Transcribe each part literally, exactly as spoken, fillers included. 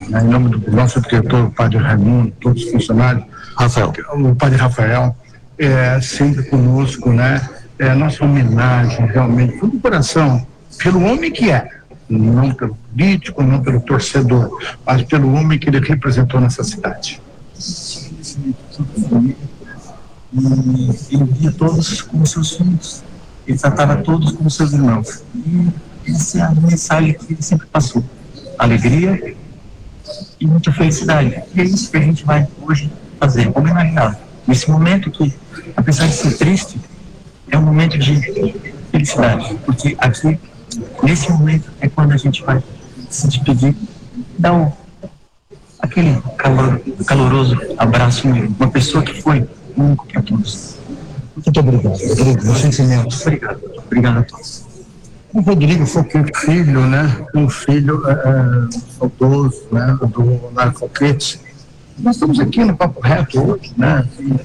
né, em nome do nosso diretor, o padre Raimundo, todos os funcionários, Rafael, o padre Rafael, é, sempre conosco, né? É, nossa homenagem realmente foi do coração, pelo homem que é, não pelo político, não pelo torcedor, mas pelo homem que ele representou nessa cidade. E ele via todos como seus filhos, ele tratava todos como seus irmãos. E essa é a mensagem que ele sempre passou: alegria e muita felicidade. E é isso que a gente vai hoje fazer, homenageá-lo. Nesse momento que, apesar de ser triste, é um momento de felicidade, porque aqui, nesse momento, é quando a gente vai se despedir, dar um, aquele calor, caloroso abraço em uma pessoa que foi único para todos. Muito obrigado, Rodrigo, meus sentimentos. Obrigado, obrigado a todos. O Rodrigo foi um filho, né? Um filho é, é, saudoso, né? Do Largo Falquete. Nós estamos aqui no Papo Reto hoje, né?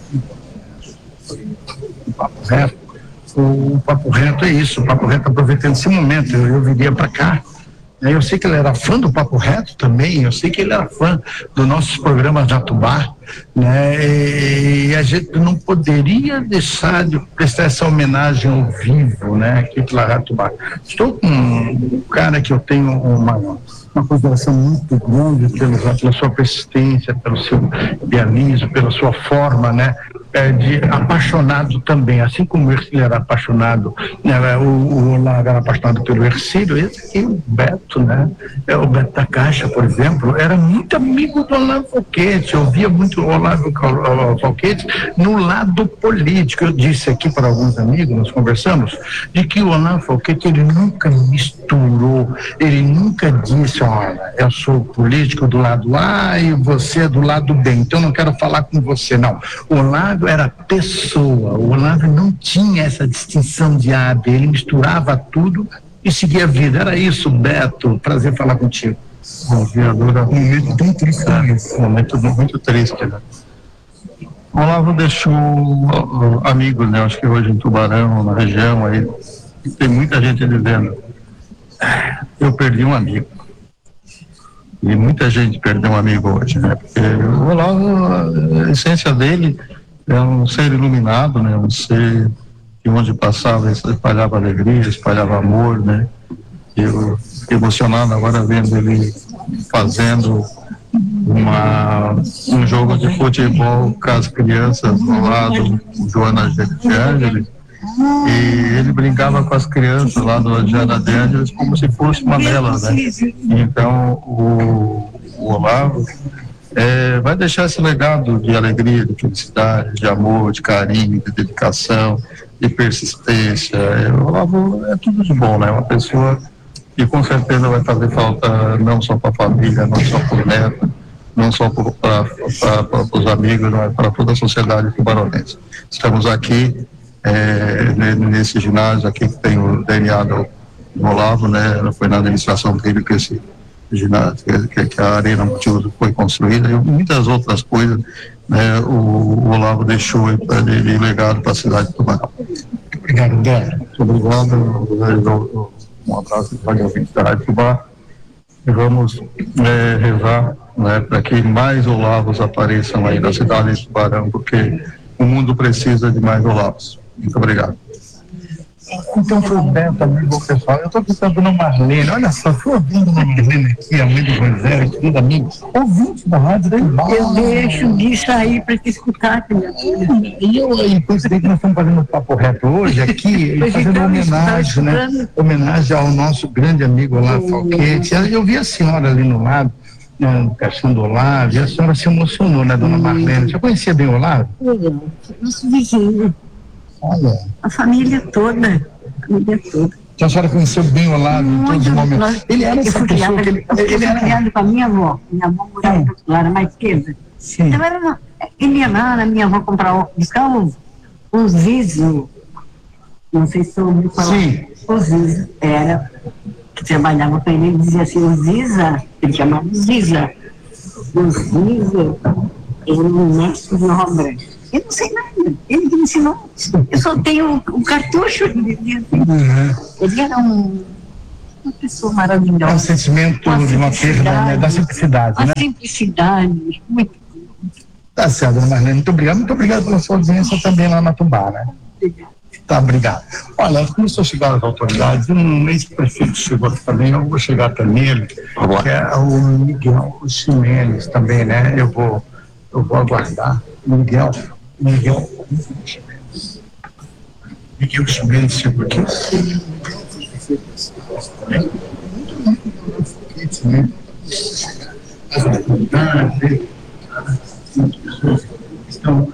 O Papo Reto. O Papo Reto é isso, o Papo Reto aproveitando esse momento, eu, eu viria para cá. Eu sei que ele era fã do Papo Reto também, eu sei que ele era fã dos nossos programas de Jatobá, né? E a gente não poderia deixar de prestar essa homenagem ao vivo, né? Aqui pela Jatobá. Estou com um cara que eu tenho uma, uma consideração muito grande pelo, pela sua persistência, pelo seu idealismo, pela sua forma, né? É, de apaixonado também, assim como o Ercílio era apaixonado, né? o, o Olavo era apaixonado pelo Ercílio, esse aqui, o Beto, né? É, o Beto da Caixa, por exemplo, era muito amigo do Olavo Falquete, eu via muito o Olavo Falquete no lado político. Eu disse aqui para alguns amigos, nós conversamos, de que o Olavo Falquete, ele nunca misturou, ele nunca disse, olha, eu sou político do lado A e você é do lado B, então eu não quero falar com você, não. O Olavo era pessoa, o Olavo não tinha essa distinção de A a B, ele misturava tudo e seguia a vida. Era isso, Beto, prazer falar contigo. Bom dia, Dura. Um momento tão triste, é, um momento muito triste, né? O Olavo deixou uh, amigos, né? Acho que hoje em Tubarão, na região aí, tem muita gente dizendo, eu perdi um amigo. E muita gente perdeu um amigo hoje, né? Porque o Olavo, a essência dele é um ser iluminado, né? Um ser que onde passava espalhava alegria, espalhava amor, né? Eu fiquei emocionado agora vendo ele fazendo uma, um jogo de futebol com as crianças do lado, o Joana de Ângeles, e ele brincava com as crianças lá do Joana de Ângeles como se fosse uma delas, né? Então o, o Olavo É, vai deixar esse legado de alegria, de felicidade, de amor, de carinho, de dedicação, de persistência. É, o Olavo é tudo de bom, né? Uma pessoa que com certeza vai fazer falta não só para a família, não só para o neto, não só para os amigos, mas para toda a sociedade tubaronense. Estamos aqui é, nesse ginásio aqui que tem o D N A do, do Olavo, né? Foi na administração dele que esse ginásio, que, que a Arena Multiuso foi construída e muitas outras coisas, né, o, o Olavo deixou de, de legado para a cidade de Tubarão. Obrigado, Dé. Muito obrigado. Um abraço para a ouvinte da Rádio Tubá. E vamos é, rezar, né, para que mais Olavos apareçam aí na cidade de Tubarão, porque o mundo precisa de mais Olavos. Muito obrigado. Então foi o Beto, amigo pessoal. Eu estou pensando na Marlene, olha só, estou ouvindo a Marlene aqui, a mãe do Rogério, querida amiga, ouvinte da rádio da Ibá. Eu deixo de sair para te escutar, minha filha. E eu, e coincidente que nós estamos fazendo um Papo Reto hoje aqui, fazendo uma homenagem, né? Homenagem ao nosso grande amigo Olavo Falquete. Eu vi a senhora ali no lado, no caixão do Olavo, e a senhora se emocionou, né, dona Marlene? Você conhecia bem o Olavo? Nosso vizinho. Olha. A família toda, a família toda. Então a senhora conheceu bem o Olavo em todos os momentos. Ele era essa pessoa que ele... Eu fui criado com a minha avó. Minha avó morava do outro lado, mais esquerda. Sim. Então era uma... Ele ia lá na minha avó comprar ovo, buscar ovo. O Zizo, não sei se você ouviu falar. Sim. O Zizo era, que trabalhava com ele, ele dizia assim, o Ziza, ele chamava Ziza. O Ziza era um mestre de obra. Eu não sei nada, ele me ensinou. Eu só tenho o, o cartucho. Ele, assim. Uhum. Ele era um, uma pessoa É um maravilhosa. sentimento Uma de uma perda, né? Da simplicidade, A né? simplicidade, muito. Tá certo, dona Marlene, muito obrigado. Muito obrigado pela sua audiência também lá na Tubá, né? Tá, obrigado. Olha, começou a chegar as autoridades, um ex-prefeito chegou aqui também, eu vou chegar até nele, que é o Miguel Ximenes também, né? Eu vou, eu vou aguardar. Miguel, Miguel, Miguel Ximenes chegou aqui. As autoridades, estão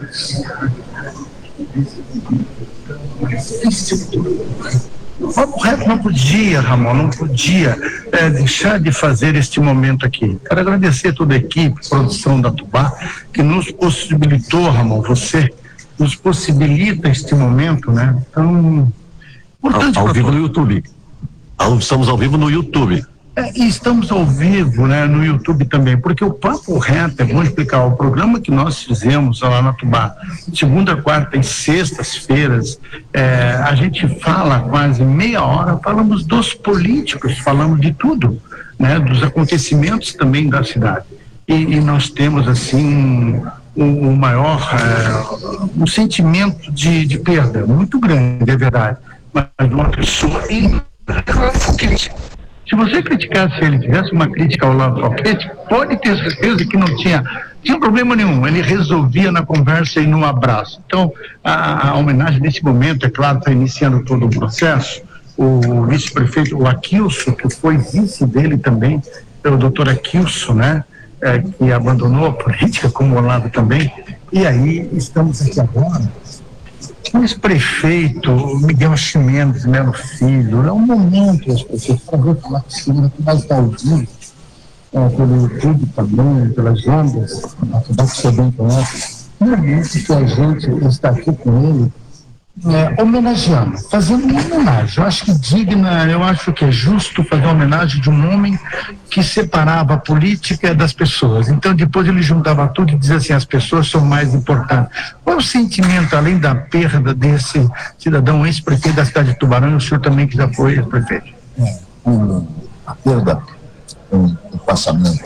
o Papo Reto não podia, Ramon, não podia é, deixar de fazer este momento aqui. Quero agradecer a toda a equipe, produção da Tubá, que nos possibilitou, Ramon, você nos possibilita este momento, né? Então, importante. Ao, ao vivo no YouTube. Ao, estamos ao vivo no YouTube. É, e estamos ao vivo, né, no YouTube também, porque o Papo Reto, é bom explicar, o programa que nós fizemos lá na Tubá, segunda, quarta e sextas-feiras, é, a gente fala quase meia hora, falamos dos políticos, falamos de tudo, né, dos acontecimentos também da cidade. E, e nós temos, assim, o, o maior, é, um sentimento de, de perda muito grande, é verdade, mas de uma pessoa incrível. Se você criticasse, se ele tivesse uma crítica ao Olavo Falquete, pode ter certeza que não tinha, tinha problema nenhum. Ele resolvia na conversa e no abraço. Então, a, a homenagem nesse momento, é claro, está iniciando todo o processo. O vice-prefeito, o Aquilson, que foi vice dele também, o doutor Aquilson, né? É, que abandonou a política, como o Olavo também. E aí, estamos aqui agora. O ex-prefeito Miguel Ximenes Melo Filho, é um momento, ex-prefeito, para ver falar com o senhor, que mais está ouvindo, é, pelo YouTube também, pelas ondas, a que você bem conhece, no momento que a gente está aqui com ele, é, homenageando, fazendo uma homenagem. Eu acho que digna, eu acho que é justo fazer uma homenagem de um homem que separava a política das pessoas. Então, depois ele juntava tudo e dizia assim: as pessoas são mais importantes. Qual é o sentimento, além da perda desse cidadão ex-prefeito da cidade de Tubarão, e o senhor também que já foi ex-prefeito? É, um, a perda, um, um passamento.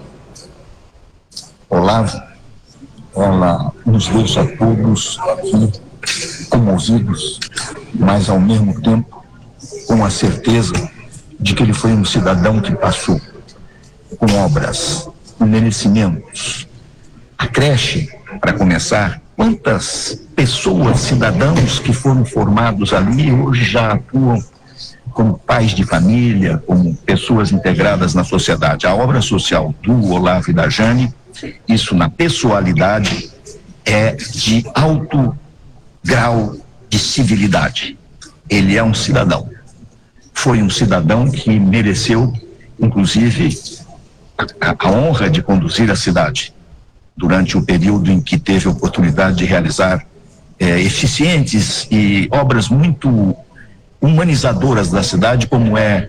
Olavo, ela nos deixa todos aqui comovidos, mas ao mesmo tempo com a certeza de que ele foi um cidadão que passou com obras, merecimentos. A creche, para começar, quantas pessoas, cidadãos que foram formados ali hoje já atuam como pais de família, como pessoas integradas na sociedade. A obra social do Olavo e da Jane, isso na pessoalidade, é de alto grau de civilidade. Ele é um cidadão. Foi um cidadão que mereceu, inclusive, a, a honra de conduzir a cidade durante o período em que teve a oportunidade de realizar é, eficientes e obras muito humanizadoras da cidade, como é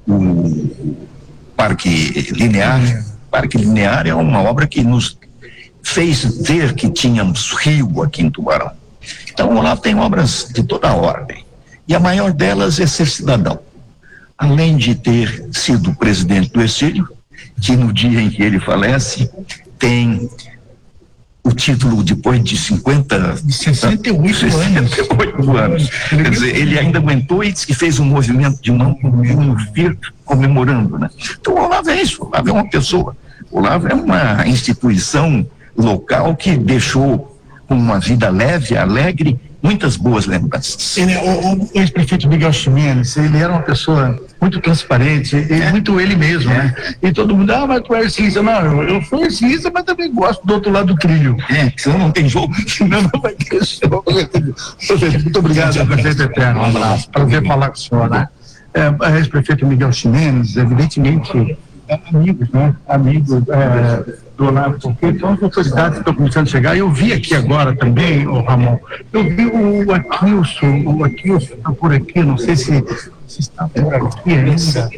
o Parque Linear. O Parque Linear é uma obra que nos fez ver que tínhamos rio aqui em Tubarão. Então, o Olavo tem obras de toda a ordem, e a maior delas é ser cidadão. Além de ter sido presidente do Exílio, que no dia em que ele falece, tem o título depois de cinquenta... De sessenta e oito anos. sessenta e oito anos. Quer dizer, ele ainda aguentou e disse que fez um movimento de mão vir comemorando, né? Então, o Olavo é isso, o Olavo é uma pessoa. O Olavo é uma instituição local que deixou uma vida leve, alegre, muitas boas lembranças. Ele, o, o ex-prefeito Miguel Ximenes, ele era uma pessoa muito transparente, e é. muito ele mesmo, é. né? E todo mundo, ah, mas tu é artista. Não, eu, eu sou artista, mas também gosto do outro lado do trilho. É, senão não tem jogo. Senão não vai ter jogo. Muito obrigado, prefeito Eterno. Um abraço. Prazer falar com o senhor, né? É, ex-prefeito Miguel Ximenes, evidentemente, é, amigos, né? Amigos é, do Olavo, porque então as autoridades estão começando a chegar. Eu vi aqui agora também, o Ramon, eu vi o Aquilson, o Aquilson está por aqui, não sei se, se está por aqui ainda. Está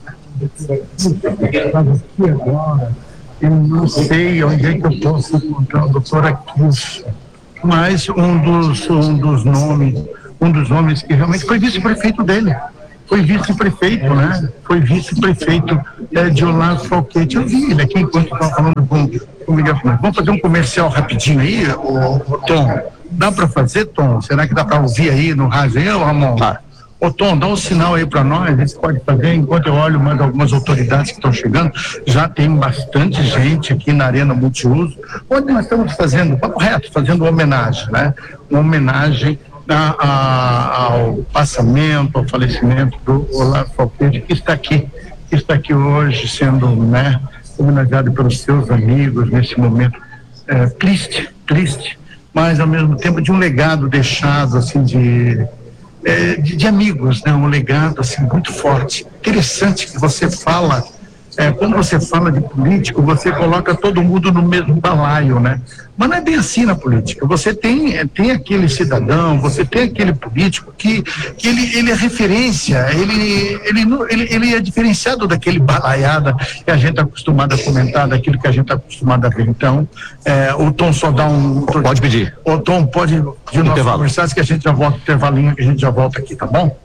aqui agora. Eu não sei onde é que eu posso encontrar o doutor Aquilson, mas um dos, um dos nomes, um dos nomes que realmente foi vice-prefeito dele. foi vice-prefeito, né? Foi vice-prefeito é, de Olavo Falquete. Eu vi ele aqui enquanto estava falando com, com o Miguel Fernandes. Vamos fazer um comercial rapidinho aí, ô, ô, Tom? Dá para fazer, Tom? Será que dá para ouvir aí no rádio? Eu, Ramon? Ah. Ô, Tom, dá um sinal aí para nós, a gente pode fazer, enquanto eu olho mais algumas autoridades que estão chegando, já tem bastante gente aqui na Arena Multiuso, onde nós estamos fazendo, papo reto, fazendo uma homenagem, né? Uma homenagem a, a, ao passamento, ao falecimento do Olavo Falquete, que está aqui, que está aqui hoje sendo, né, homenageado pelos seus amigos nesse momento é, triste, triste, mas ao mesmo tempo de um legado deixado, assim, de... É, de, de amigos, né? Um legado assim muito forte. Interessante que você fala, é, quando você fala de político, você coloca todo mundo no mesmo balaio, né? Mas não é bem assim na política. Você tem, tem aquele cidadão, você tem aquele político que, que ele, ele é referência, ele, ele, ele, ele é diferenciado daquele balaiada que a gente está acostumado a comentar, daquilo que a gente está acostumado a ver. Então, é, o Tom só dá um... Pode pedir. O Tom pode pedir o nosso conversar, que a gente já volta, intervalinho, que a gente já volta aqui, tá bom?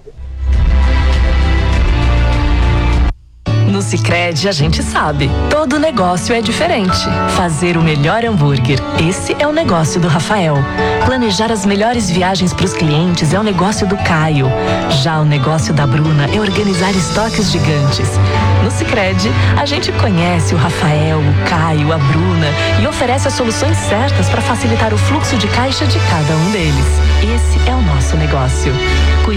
No Sicredi a gente sabe, todo negócio é diferente. Fazer o melhor hambúrguer, esse é o negócio do Rafael. Planejar as melhores viagens para os clientes é o negócio do Caio. Já o negócio da Bruna é organizar estoques gigantes. No Sicredi, a gente conhece o Rafael, o Caio, a Bruna e oferece as soluções certas para facilitar o fluxo de caixa de cada um deles. Esse é o nosso negócio. Cuidar